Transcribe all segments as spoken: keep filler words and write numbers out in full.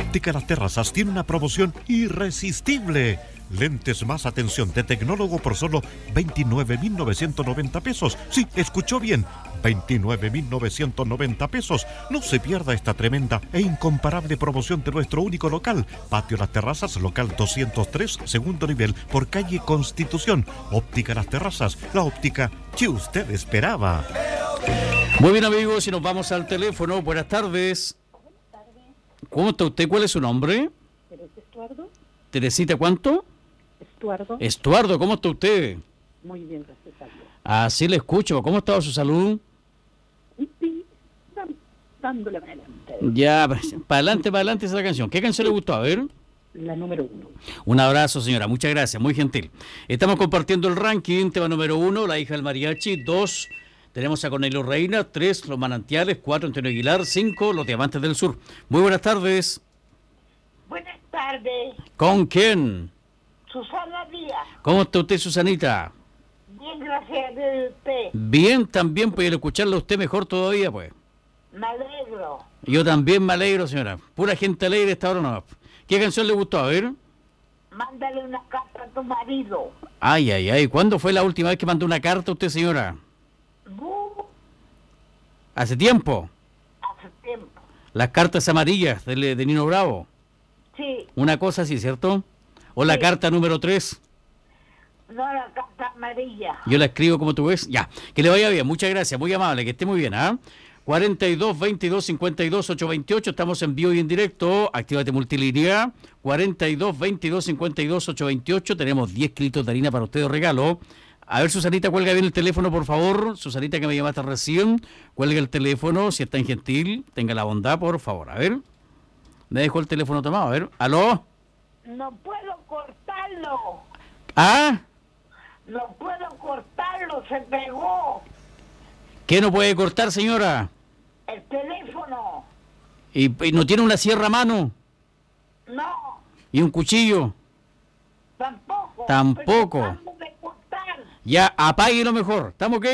Óptica Las Terrazas tiene una promoción irresistible. Lentes más atención de tecnólogo por solo veintinueve mil novecientos noventa pesos. Sí, escuchó bien, veintinueve mil novecientos noventa pesos. No se pierda esta tremenda e incomparable promoción de nuestro único local. Patio Las Terrazas, local doscientos tres, segundo nivel, por calle Constitución. Óptica Las Terrazas, la óptica que usted esperaba. Muy bien, amigos, y nos vamos al teléfono. Buenas tardes. ¿Cómo está usted? ¿Cuál es su nombre? ¿Teresa Estuardo? ¿Teresita cuánto? Estuardo. Estuardo, ¿cómo está usted? Muy bien, gracias a Dios. Así le escucho. ¿Cómo ha estado su salud? Sí, dándole para adelante. Ya, para adelante, para adelante esa canción. ¿Qué canción le gustó? A ver. La número uno. Un abrazo, señora. Muchas gracias. Muy gentil. Estamos compartiendo el ranking. Tema número uno, La hija del mariachi. Dos, tenemos a Cornelio Reina. Tres, Los manantiales. Cuatro, Antonio Aguilar. Cinco, Los diamantes del sur. Muy buenas tardes. Buenas tardes. ¿Con quién? Susana Díaz. ¿Cómo está usted, Susanita? Bien, gracias a usted. Bien, también, pues, al escucharla a usted mejor todavía, pues. Me alegro. Yo también me alegro, señora. Pura gente alegre esta hora no. ¿Qué canción le gustó? A ver. Mándale una carta a tu marido. Ay, ay, ay. ¿Cuándo fue la última vez que mandó una carta a usted, señora? Uh, ¿Hace tiempo? hace tiempo. Las cartas amarillas de, de Nino Bravo. Sí, Una cosa así, ¿cierto? O la Sí. carta número tres. no la carta amarilla. Yo la escribo como tú ves. Ya. Que le vaya bien. Muchas gracias. Muy amable. Que esté muy bien, ¿ah? cuarenta y dos, veintidós, cincuenta y dos, ochocientos veintiocho. Estamos en vivo y en directo. Actívate Multilínea. cuarenta y dos, veintidós, cincuenta y dos, ochocientos veintiocho. Tenemos diez kilitos de harina para usted de regalo. A ver, Susanita, cuelga bien el teléfono, por favor. Susanita, que me llamaste recién. Cuelga el teléfono, si es tan gentil. Tenga la bondad, por favor. A ver. Me dejó el teléfono tomado. A ver. ¿Aló? No puedo cortarlo. ¿Ah? No puedo cortarlo, se pegó. ¿Qué no puede cortar, señora? El teléfono. ¿Y, y no tiene una sierra a mano? No, ¿Y un cuchillo? tampoco. Tampoco. Estoy tratando de cortar. Ya, apáguelo mejor. ¿Estamos ok?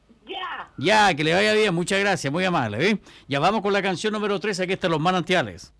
Ya. Ya, que le vaya bien. Muchas gracias. Muy amable, ¿eh? Ya vamos con la canción número tres. Aquí están Los manantiales.